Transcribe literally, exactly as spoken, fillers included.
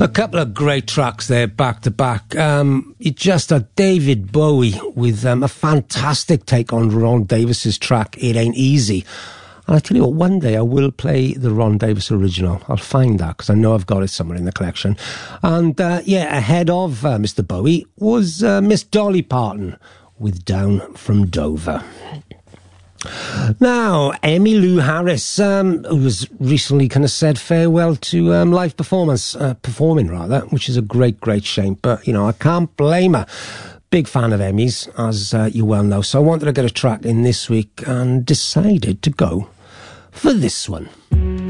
A couple of great tracks there, back to back. Um, you just had David Bowie with um, a fantastic take on Ron Davis's track, It Ain't Easy. And I tell you what, one day I will play the Ron Davis original. I'll find that, because I know I've got it somewhere in the collection. And, uh, yeah, ahead of uh, Mister Bowie was uh, Miss Dolly Parton with Down from Dover. Now, Emmylou Harris, um, who has recently kind of said farewell to um, live performance, uh, performing rather, which is a great, great shame. But, you know, I can't blame her. Big fan of Emmys, as uh, you well know. So I wanted to get a track in this week and decided to go for this one.